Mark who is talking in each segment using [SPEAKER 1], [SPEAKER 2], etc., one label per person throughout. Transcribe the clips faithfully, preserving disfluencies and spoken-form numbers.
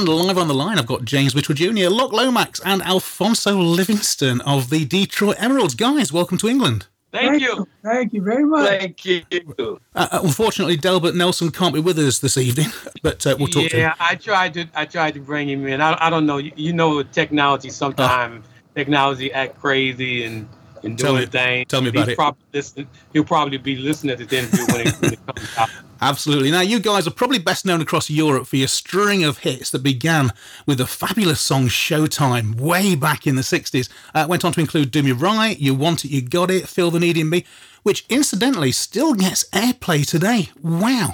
[SPEAKER 1] And live on the line, I've got James Mitchell Junior, Locke Lomax, and Alphonso Livingston of the Detroit Emeralds. Guys, welcome to England.
[SPEAKER 2] Thank, Thank you. you.
[SPEAKER 3] Thank you very much.
[SPEAKER 2] Thank you.
[SPEAKER 1] Uh, unfortunately, Delbert Nelson can't be with us this evening, but uh, we'll talk
[SPEAKER 2] yeah,
[SPEAKER 1] to him.
[SPEAKER 2] Yeah, I tried to. I tried to bring him in. I, I don't know. You, you know, technology. Sometimes oh. technology act crazy and, and doing
[SPEAKER 1] me,
[SPEAKER 2] things.
[SPEAKER 1] Tell me about
[SPEAKER 2] He's
[SPEAKER 1] it.
[SPEAKER 2] Probably listen, he'll probably be listening to the interview when it, when it comes out.
[SPEAKER 1] Absolutely. Now, you guys are probably best known across Europe for your string of hits that began with the fabulous song Showtime way back in the sixties. Uh, went on to include Do Me Right, You Want It, You Got It, Feel the Need in Me, which incidentally still gets airplay today. Wow.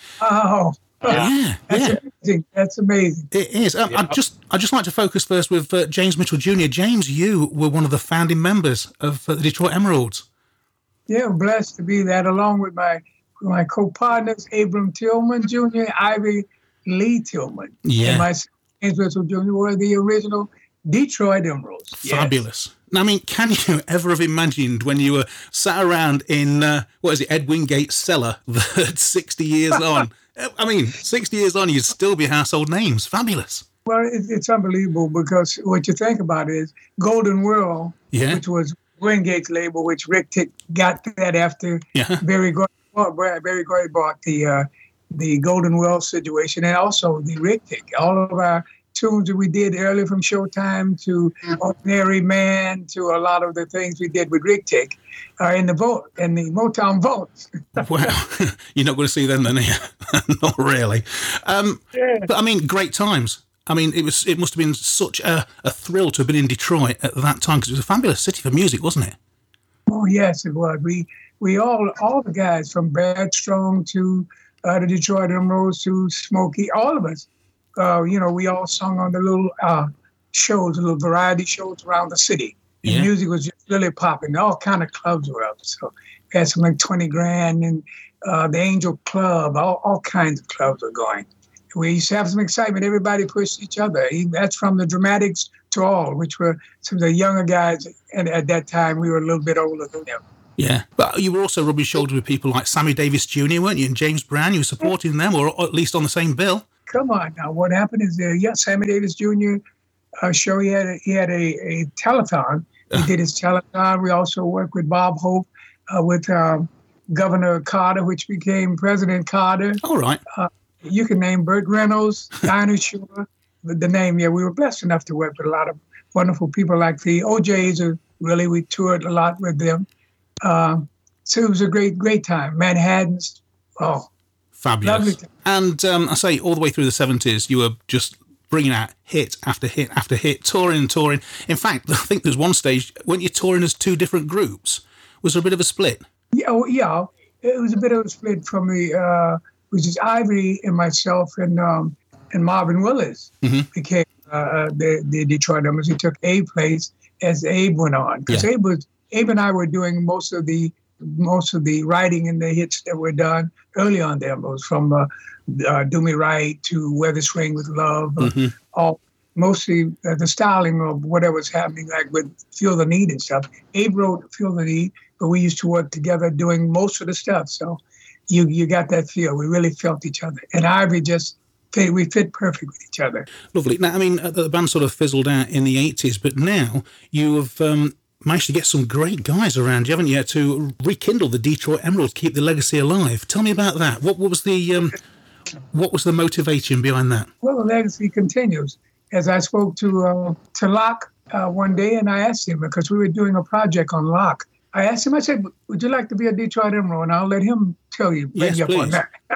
[SPEAKER 3] Oh,
[SPEAKER 1] yeah,
[SPEAKER 3] that's
[SPEAKER 1] yeah.
[SPEAKER 3] amazing. That's amazing.
[SPEAKER 1] It is. Um,
[SPEAKER 2] yeah.
[SPEAKER 1] I'd just, I'd just like to focus first with uh, James Mitchell Junior James, you were one of the founding members of uh, the Detroit Emeralds.
[SPEAKER 3] Yeah, I'm blessed to be that, along with my my co-partners, Abram Tillman Junior, Ivy Lee Tillman,
[SPEAKER 1] yeah.
[SPEAKER 3] and my James Mitchell Junior were the original Detroit Emeralds.
[SPEAKER 1] Fabulous.
[SPEAKER 3] Yes.
[SPEAKER 1] Now, I mean, can you ever have imagined when you were sat around in, uh, what is it, Ed Wingate's cellar that sixty years on, I mean, sixty years on, you'd still be household names. Fabulous.
[SPEAKER 3] Well, it, it's unbelievable because what you think about it is Golden World,
[SPEAKER 1] yeah.
[SPEAKER 3] which was Wingate's label, which Rick Tick got that after
[SPEAKER 1] yeah.
[SPEAKER 3] Barry Gordy, Barry Gordy bought the, uh, the Golden World situation, and also the Rick Tick. All of our tunes that we did earlier, from Showtime to Ordinary Man to a lot of the things we did with Rick Tick, are in the vote, in the Motown vote.
[SPEAKER 1] Well, you're not going to see them then, are you? Not really. Um,
[SPEAKER 3] yeah.
[SPEAKER 1] But I mean, great times. I mean, it was. It must have been such a, a thrill to have been in Detroit at that time, because it was a fabulous city for music, wasn't it?
[SPEAKER 3] Oh yes, it was. We we all all the guys from Brad Strong to uh, the Detroit Emeralds to Smokey, all of us. Uh, you know, we all sung on the little uh, shows, little variety shows around the city. And
[SPEAKER 1] yeah.
[SPEAKER 3] music was just really popping. All kind of clubs were up. So we had some like twenty Grand and uh, the Angel Club. All, all kinds of clubs were going. We used to have some excitement. Everybody pushed each other. That's from the Dramatics to all, which were some of the younger guys. And at that time, we were a little bit older than them.
[SPEAKER 1] Yeah, but you were also rubbing shoulders with people like Sammy Davis Junior, weren't you? And James Brown, you were supporting them, or at least on the same bill.
[SPEAKER 3] Come on now. What happened is, uh, yeah, Sammy Davis Junior Uh, show he had a, he had a, a telethon. He uh. did his telethon. We also worked with Bob Hope, uh, with um, Governor Carter, which became President Carter.
[SPEAKER 1] All right.
[SPEAKER 3] Uh, you can name Burt Reynolds, Dinah Shore, the name. Yeah, we were blessed enough to work with a lot of wonderful people like the O Js. Are really, we toured a lot with them. Uh, so it was a great, great time. Manhattan's, oh,
[SPEAKER 1] fabulous.
[SPEAKER 3] Lovely time.
[SPEAKER 1] And um, I say, all the way through the seventies, you were just bringing out hit after hit after hit, touring and touring. In fact, I think there's one stage, weren't you touring as two different groups? Was there a bit of a split?
[SPEAKER 3] Yeah, oh, yeah. It was a bit of a split from the, uh, which is Ivory and myself and um, and Marvin Willis
[SPEAKER 1] mm-hmm.
[SPEAKER 3] became uh, the, the Detroit Emeralds. He took Abe's place as Abe went on. Because
[SPEAKER 1] yeah.
[SPEAKER 3] Abe was Abe and I were doing most of the most of the writing and the hits that were done early on the Emeralds, from uh, uh, Do Me Right to Weather Swing with Love,
[SPEAKER 1] mm-hmm.
[SPEAKER 3] uh, all mostly uh, the styling of whatever was happening, like with Feel the Need and stuff. Abe wrote Feel the Need, but we used to work together doing most of the stuff. So you you got that feel. We really felt each other. And Ivory just fit, we fit perfect with each other.
[SPEAKER 1] Lovely. Now, I mean, the band sort of fizzled out in the eighties, but now you have um, managed to get some great guys around you, haven't you, to rekindle the Detroit Emeralds, keep the legacy alive. Tell me about that. What, what was the um, what was the motivation behind that?
[SPEAKER 3] Well, the legacy continues. As I spoke to uh, to Locke uh, one day, and I asked him, because we were doing a project on Locke, I asked him, I said, would you like to be a Detroit Emerald? And I'll let him tell you, bring
[SPEAKER 1] yes,
[SPEAKER 3] you up
[SPEAKER 1] please.
[SPEAKER 3] on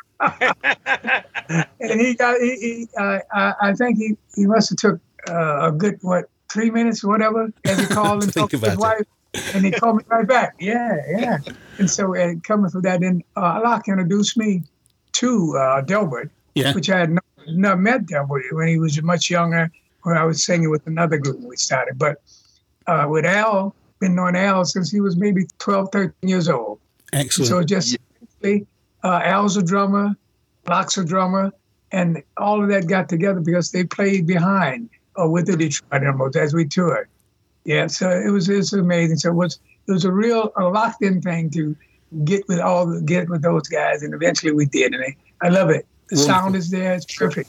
[SPEAKER 3] that. And he got, he, he, uh, I, I think he, he must have took uh, a good, what, three minutes or whatever, as he called and talked to his wife. And he called me right back. Yeah, yeah. And so uh, coming from that, then uh, Locke introduced me to uh, Delbert,
[SPEAKER 1] yeah.
[SPEAKER 3] which I had not, not met Delbert when he was much younger, when I was singing with another group when we started. But uh, with Al, been knowing Al since he was maybe twelve, thirteen years old.
[SPEAKER 1] Excellent.
[SPEAKER 3] So just yeah. uh, Al's a drummer, Locke's a drummer, and all of that got together because they played behind uh, with the Detroit Emeralds as we toured. Yeah, so it was it was amazing. So it was it was a real a locked in thing to get with all the, get with those guys, and eventually we did, and I, I love it. The
[SPEAKER 1] Wonderful.
[SPEAKER 3] Sound is there; it's perfect.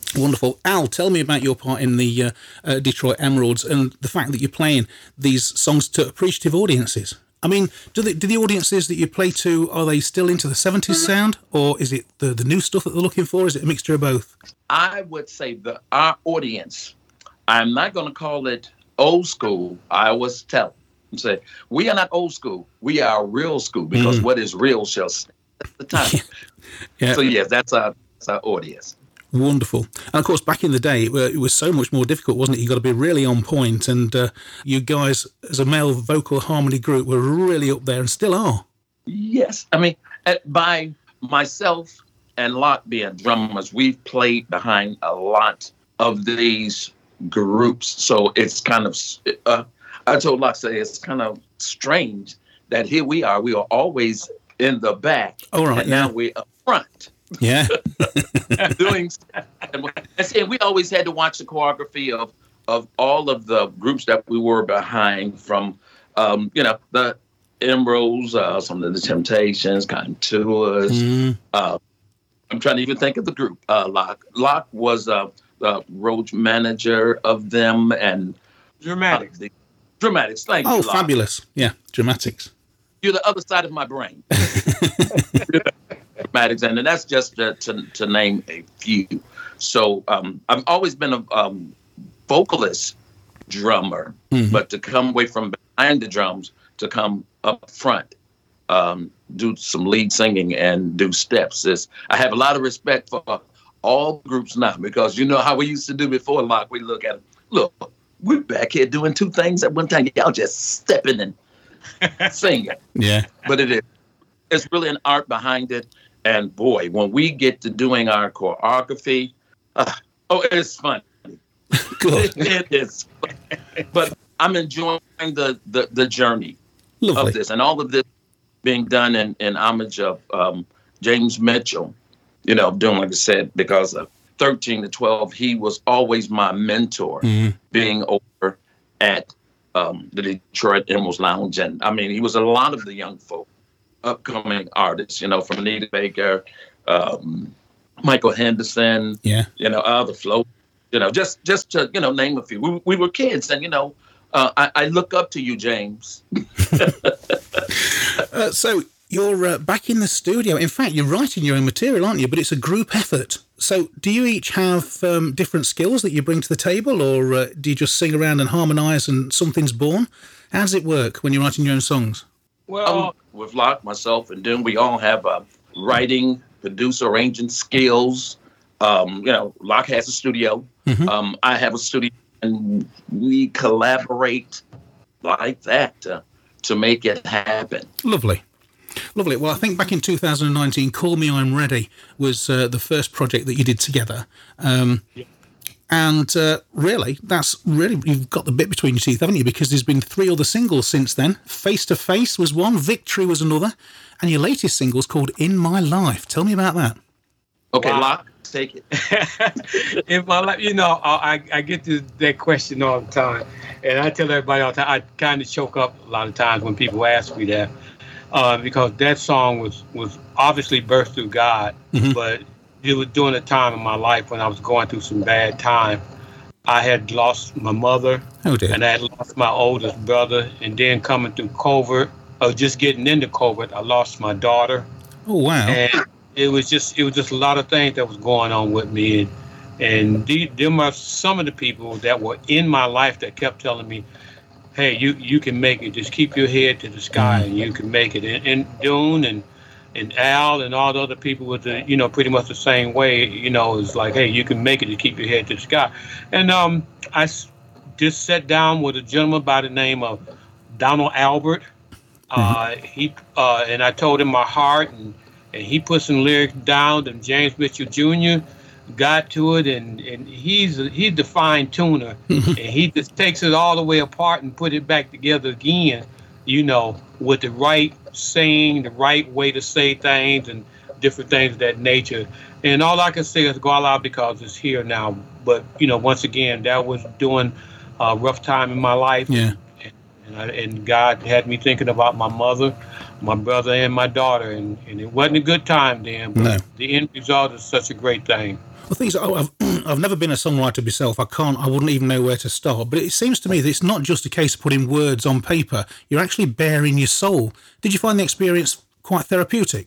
[SPEAKER 1] Wonderful. Al, tell me about your part in the uh, uh, Detroit Emeralds and the fact that you're playing these songs to appreciative audiences. I mean, do the, do the audiences that you play to, are they still into the seventies sound, or is it the, the new stuff that they're looking for? Is it a mixture of both?
[SPEAKER 4] I would say that our audience, I'm not going to call it old school. I always tell them, say, we are not old school. We are real school, because mm. what is real shall stand at the time. Yeah. So, yes, that's our, that's our audience.
[SPEAKER 1] Wonderful. And of course, back in the day, it was so much more difficult, wasn't it? You got to be really on point, and uh, you guys, as a male vocal harmony group, were really up there and still are.
[SPEAKER 4] Yes. I mean, by myself and Locke being drummers, we've played behind a lot of these groups. So it's kind of, uh, I told Locke, say it's kind of strange that here we are. We are always in the back.
[SPEAKER 1] Oh, right,
[SPEAKER 4] and
[SPEAKER 1] yeah.
[SPEAKER 4] now we're up front.
[SPEAKER 1] Yeah.
[SPEAKER 4] Doing and we always had to watch the choreography of of all of the groups that we were behind, from um, you know, the Emeralds, uh, some of the Temptations, Contours. Mm. Uh, I'm trying to even think of the group. Uh, Locke. Locke was uh, the road manager of them, and
[SPEAKER 2] Dramatics.
[SPEAKER 4] Uh, the, Dramatics. Thank
[SPEAKER 1] oh,
[SPEAKER 4] you. Oh,
[SPEAKER 1] fabulous! Yeah, Dramatics.
[SPEAKER 4] You're the other side of my brain. Dramatics, and that's just to, to, to name a few. So um, I've always been a um, vocalist drummer, mm-hmm. but to come away from behind the drums to come up front, um, do some lead singing and do steps. Is, I have a lot of respect for all groups now, because you know how we used to do before, Locke. We look at them, look, we're back here doing two things at one time. Y'all just stepping and singing.
[SPEAKER 1] Yeah.
[SPEAKER 4] But it is. It's really an art behind it. And boy, when we get to doing our choreography, uh, oh, it's fun.
[SPEAKER 1] Good.
[SPEAKER 4] it, it is. But I'm enjoying the, the, the journey Lovely. Of this, and all of this being done in, in homage of um, James Mitchell. You know, doing, like I said, because of thirteen to twelve, he was always my mentor, mm-hmm. being over at um, the Detroit Emeralds Lounge. And I mean, he was a lot of the young folk. Upcoming artists, you know, from Anita Baker, um, Michael Henderson,
[SPEAKER 1] yeah,
[SPEAKER 4] you know, other Flo, you know, just just to, you know, name a few. We, we were kids, and, you know, uh, I, I look up to you, James.
[SPEAKER 1] uh, so you're uh, back in the studio. In fact, you're writing your own material, aren't you? But it's a group effort. So do you each have um, different skills that you bring to the table, or uh, do you just sing around and harmonise and something's born? How does it work when you're writing your own songs?
[SPEAKER 4] Well, um, with Locke, myself, and Doom, we all have uh, writing, producer, arranging skills. Um, you know, Locke has a studio. Mm-hmm. Um, I have a studio, and we collaborate like that to, to make it happen.
[SPEAKER 1] Lovely. Lovely. Well, I think back in two thousand nineteen, Call Me I'm Ready was uh, the first project that you did together. Um, yeah. And uh, really, that's really, you've got the bit between your teeth, haven't you? Because there's been three other singles since then. Face to Face was one, Victory was another, and your latest single's called In My Life. Tell me about that.
[SPEAKER 4] Okay, wow. Locke, take
[SPEAKER 2] it. In my life, you know, I, I get to that question all the time. And I tell everybody all the time, I kind of choke up a lot of times when people ask me that. Uh, because that song was, was obviously birthed through God, mm-hmm. but it was during a time in my life when I was going through some bad time. I had lost my mother,
[SPEAKER 1] oh, dear.
[SPEAKER 2] And I had lost my oldest brother, and then coming through COVID, or just getting into COVID, I lost my daughter.
[SPEAKER 1] Oh wow!
[SPEAKER 2] And it was just it was just a lot of things that was going on with me, and and the, them are some of the people that were in my life that kept telling me, "Hey, you you can make it. Just keep your head to the sky, mm-hmm. and you can make it." And, and Dune and. And Al and all the other people with the, you know, pretty much the same way, you know, it's like, hey, you can make it to keep your head to the sky. And um, I s- just sat down with a gentleman by the name of Donald Albert. Mm-hmm. Uh, he uh, and I told him my heart, and, and he put some lyrics down, and James Mitchell Junior got to it, and, and he's a, he's the fine tuner, and he just takes it all the way apart and put it back together again, you know, with the right saying, the right way to say things, and different things of that nature. And all I can say is go all out because it's here now. But, you know, once again, that was during a rough time in my life.
[SPEAKER 1] Yeah.
[SPEAKER 2] And, and, I, and God had me thinking about my mother, my brother, and my daughter. And, and it wasn't a good time then, but no. The end result is such a great thing.
[SPEAKER 1] Well, things are, oh, I've never been a songwriter myself. I can't, I wouldn't even know where to start. But it seems to me that it's not just a case of putting words on paper. You're actually bearing your soul. Did you find the experience quite therapeutic?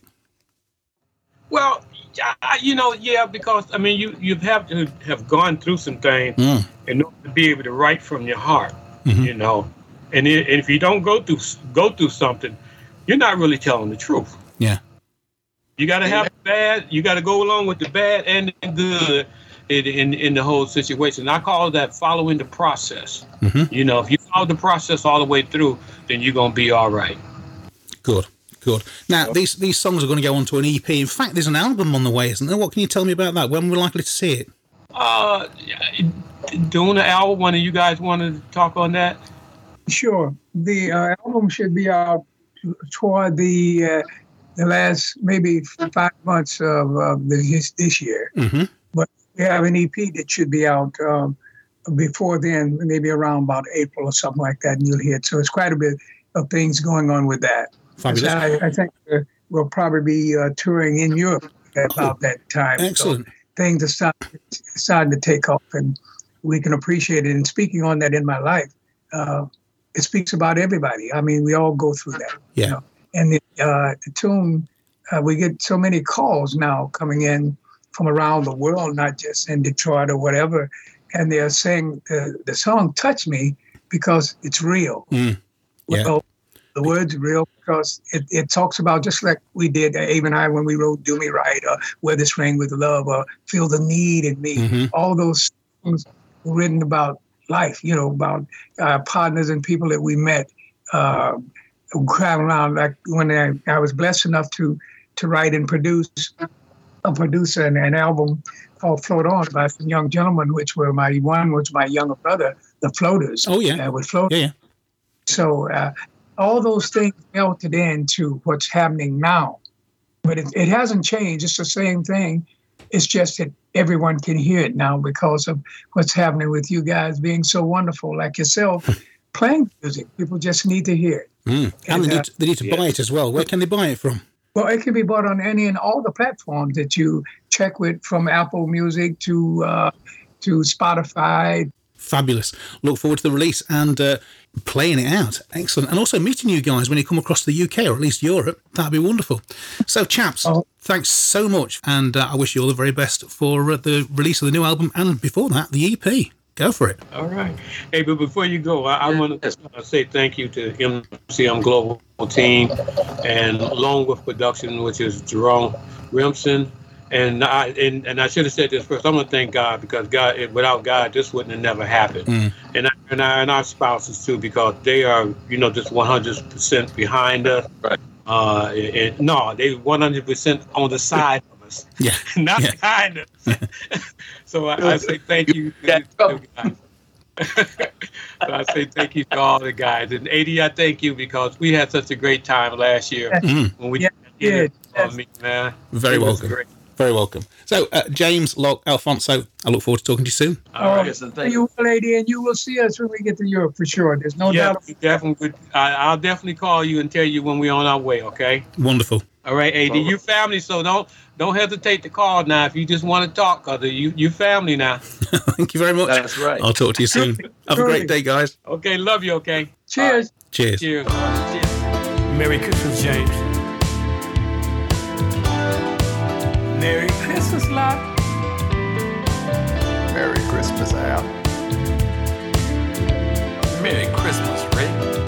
[SPEAKER 2] Well, I, you know, yeah, because, I mean, you, you have to have gone through some things mm. in order to be able to write from your heart, mm-hmm. you know. And, it, and if you don't go through go through something, you're not really telling the truth.
[SPEAKER 1] Yeah.
[SPEAKER 2] You got to have the bad. You got to go along with the bad and the good in, in, in the whole situation. I call that following the process. Mm-hmm. You know, if you follow the process all the way through, then you're going to be all right.
[SPEAKER 1] Good, good. Now, these these songs are going to go onto an E P. In fact, there's an album on the way, isn't there? What can you tell me about that? When we're likely to see it?
[SPEAKER 2] Uh, doing the album, one of you guys want to talk on that?
[SPEAKER 3] Sure. The uh, album should be out toward the... Uh, the last maybe five months of uh, this, this year. Mm-hmm. But we have an E P that should be out um, before then, maybe around about April or something like that, and you'll hear it. So it's quite a bit of things going on with that.
[SPEAKER 1] Fabulous.
[SPEAKER 3] I, I think uh, we'll probably be uh, touring in Europe at oh, about that time.
[SPEAKER 1] Excellent.
[SPEAKER 3] So things are starting, starting to take off, and we can appreciate it. And speaking on that in my life, uh, it speaks about everybody. I mean, we all go through that.
[SPEAKER 1] Yeah.
[SPEAKER 3] You know? And the, uh, the tune, uh, we get so many calls now coming in from around the world, not just in Detroit or whatever. And they're saying the, the song touched me because it's real. Mm.
[SPEAKER 1] Yeah.
[SPEAKER 3] Well, the word's real because it, it talks about, just like we did, Abe and I, when we wrote Do Me Right, or Wear This Ring with Love, or Feel the Need in Me. Mm-hmm. All those songs were written about life, you know, about uh, partners and people that we met. Uh, Traveling around, like when I, I was blessed enough to to write and produce a producer an, an album called Float On by some young gentlemen, which were my one was my younger brother, the Floaters.
[SPEAKER 1] Oh yeah,
[SPEAKER 3] uh, with Float.
[SPEAKER 1] Yeah, yeah.
[SPEAKER 3] So uh, all those things melted into what's happening now, but it, it hasn't changed. It's the same thing. It's just that everyone can hear it now because of what's happening with you guys being so wonderful, like yourself, playing music. People just need to hear it.
[SPEAKER 1] Mm. And, and they need, to, they need to yeah. buy it as well. Where can they buy it from?
[SPEAKER 3] Well, it can be bought on any and all the platforms that you check with, from Apple Music to uh, to Spotify.
[SPEAKER 1] Fabulous. Look forward to the release and uh, playing it out. Excellent. And also meeting you guys when you come across the U K, or at least Europe. That'd be wonderful. So, chaps, oh. thanks so much. And uh, I wish you all the very best for uh, the release of the new album, and before that, the E P. Go for it.
[SPEAKER 2] All right. Hey, but before you go, I, I want to say thank you to M C M Global team and Longworth Production, which is Jerome Remsen. And I and, and I should have said this first. I'm going to thank God, because God, without God, this wouldn't have never happened. Mm. And, I, and, I, and our spouses, too, because they are, you know, just one hundred percent behind us. Right. Uh, and, no, they one hundred percent on the side of us.
[SPEAKER 1] Yeah.
[SPEAKER 2] Not
[SPEAKER 1] yeah.
[SPEAKER 2] behind us. So I, I say thank you to the guys. So I say thank you to all the guys. And A D, I thank you, because we had such a great time last year mm-hmm. when we
[SPEAKER 3] yeah,
[SPEAKER 2] did it. Me, man.
[SPEAKER 1] Very welcome. Great. Very welcome. So, uh, James, Locke, Alfonso, I look forward to talking to you soon.
[SPEAKER 2] All right. Listen, thank
[SPEAKER 3] you, lady, and you will see us when we get to Europe for sure. There's no
[SPEAKER 2] yeah,
[SPEAKER 3] doubt.
[SPEAKER 2] Definitely. I, I'll definitely call you and tell you when we're on our way, okay?
[SPEAKER 1] Wonderful.
[SPEAKER 2] All right, A D, you family, so don't don't hesitate to call now if you just want to talk, because you you family now.
[SPEAKER 1] Thank you very much.
[SPEAKER 2] That's right.
[SPEAKER 1] I'll talk to you soon. Have a great day, guys.
[SPEAKER 2] Okay, love you, okay?
[SPEAKER 3] Cheers.
[SPEAKER 1] Right. Cheers.
[SPEAKER 2] Cheers. Cheers.
[SPEAKER 5] Merry Christmas, James. Merry Christmas, Locke.
[SPEAKER 6] Merry Christmas, Al.